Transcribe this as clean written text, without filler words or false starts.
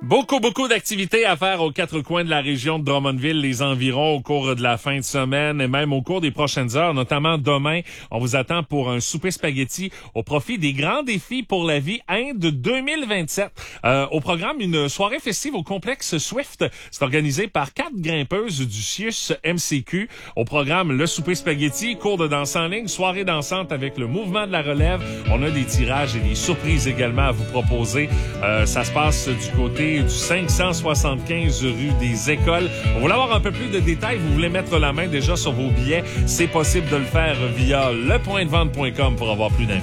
Beaucoup d'activités à faire aux quatre coins de la région de Drummondville, les environs au cours de la fin de semaine et même au cours des prochaines heures, notamment demain. On vous attend pour un souper spaghetti au profit des grands défis pour la vie Inde 2027. Au programme, une soirée festive au complexe Swift. C'est organisé par 4 grimpeuses du CIUS MCQ. Au programme, le souper spaghetti, cours de danse en ligne, soirée dansante avec le mouvement de la relève. On a des tirages et des surprises également à vous proposer. Ça se passe du côté du 575 rue des Écoles. On voulait avoir un peu plus de détails. Vous voulez mettre la main déjà sur vos billets. C'est possible de le faire via lepointdevente.com pour avoir plus d'infos.